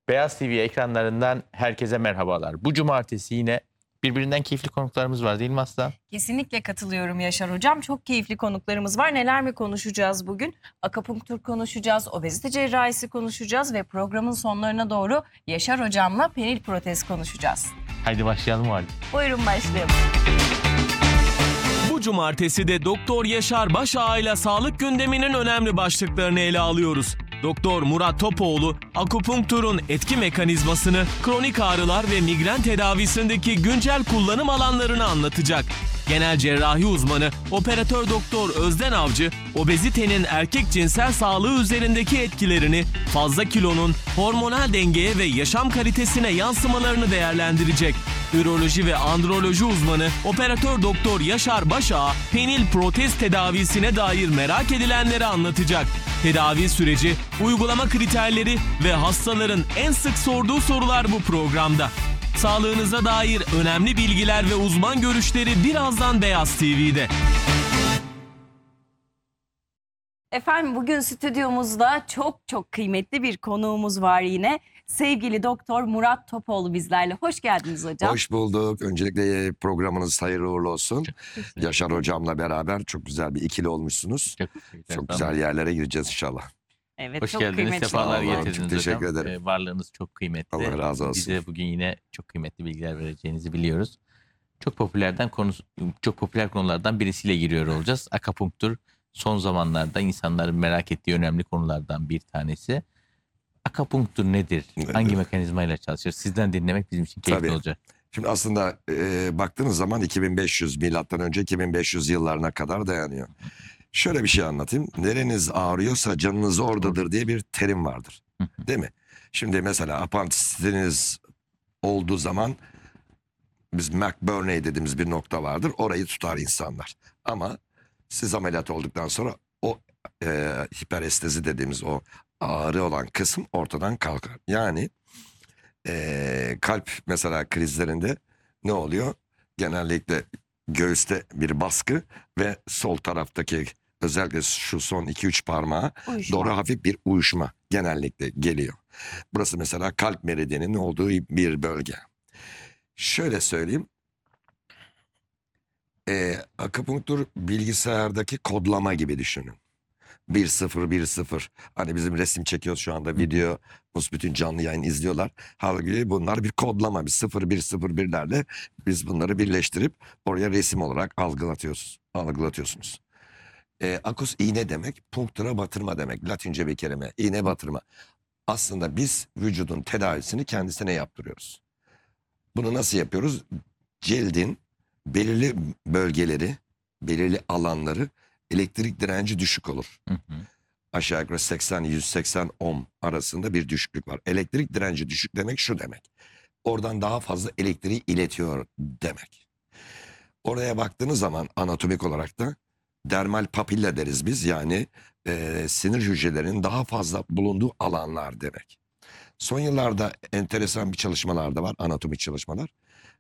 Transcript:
Beyaz TV ekranlarından herkese merhabalar. Bu cumartesi yine birbirinden keyifli konuklarımız var değil mi Aslan? Kesinlikle katılıyorum Yaşar Hocam. Çok keyifli konuklarımız var. Neler mi konuşacağız bugün? Akupunktur konuşacağız, obezite cerrahisi konuşacağız ve programın sonlarına doğru Yaşar Hocam'la penil protez konuşacağız. Haydi başlayalım hadi. Buyurun başlayalım. Bu cumartesi de Doktor Yaşar Başağa ile sağlık gündeminin önemli başlıklarını ele alıyoruz. Doktor Murat Topoğlu, akupunkturun etki mekanizmasını, kronik ağrılar ve migren tedavisindeki güncel kullanım alanlarını anlatacak. Genel cerrahi uzmanı operatör doktor Özden Avcı, obezitenin erkek cinsel sağlığı üzerindeki etkilerini, fazla kilonun hormonal dengeye ve yaşam kalitesine yansımalarını değerlendirecek. Üroloji ve androloji uzmanı operatör doktor Yaşar Başağa, penil protez tedavisine dair merak edilenleri anlatacak. Tedavi süreci, uygulama kriterleri ve hastaların en sık sorduğu sorular bu programda. Sağlığınıza dair önemli bilgiler ve uzman görüşleri birazdan Beyaz TV'de. Efendim bugün stüdyomuzda çok kıymetli bir konuğumuz var yine. Sevgili Doktor Murat Topoğlu bizlerle. Hoş geldiniz hocam. Hoş bulduk. Öncelikle programınız hayırlı uğurlu olsun. Yaşar hocamla beraber çok güzel bir ikili olmuşsunuz. Çok güzel yerlere gireceğiz inşallah. Evet, Hoş çok geldiniz, kıymetli. sefalar Allah'ım, getirdiniz çok teşekkür hocam. ederim. Varlığınız çok kıymetli. Allah razı olsun. Bize bugün yine çok kıymetli bilgiler vereceğinizi biliyoruz. Çok popüler konulardan birisiyle giriyor olacağız. Akupunktur son zamanlarda insanların merak ettiği önemli konulardan bir tanesi. Akupunktur nedir? Hangi mekanizmayla çalışır? Sizden dinlemek bizim için keyifli Tabii. olacak. Şimdi aslında baktığınız zaman 2500 milattan önce 2500 yıllarına kadar dayanıyor. Şöyle bir şey anlatayım. Nereniz ağrıyorsa canınız oradadır diye bir terim vardır. Değil mi? Şimdi mesela apandisitiniz olduğu zaman biz McBurney dediğimiz bir nokta vardır. Orayı tutar insanlar. Ama siz ameliyat olduktan sonra o hiperestezi dediğimiz o ağrı olan kısım ortadan kalkar. Yani kalp mesela krizlerinde ne oluyor? Genellikle göğüste bir baskı ve sol taraftaki özellikle şu son 2-3 parmağa Uyuşma. doğru hafif bir uyuşma genellikle geliyor. Burası mesela kalp meridyeninin olduğu bir bölge. Şöyle söyleyeyim. Akupunktur bilgisayardaki kodlama gibi düşünün. 1-0-1-0. Hani bizim resim çekiyoruz şu anda, video, bütün canlı yayın izliyorlar. Halbuki bunlar bir kodlama. Bir 0-1-0-1'lerle biz bunları birleştirip oraya resim olarak algılatıyorsunuz. Akus iğne demek, punktura batırma demek. Latince bir kelime. İğne batırma. Aslında biz vücudun tedavisini kendisine yaptırıyoruz. Bunu nasıl yapıyoruz? Cildin belirli bölgeleri, belirli alanları elektrik direnci düşük olur. Aşağı yukarı 80-180 ohm arasında bir düşüklük var. Elektrik direnci düşük demek şu demek. Oradan daha fazla elektriği iletiyor demek. Oraya baktığınız zaman anatomik olarak da dermal papilla deriz biz. Yani sinir hücrelerinin daha fazla bulunduğu alanlar demek. Son yıllarda enteresan bir çalışmalar da var, anatomik çalışmalar.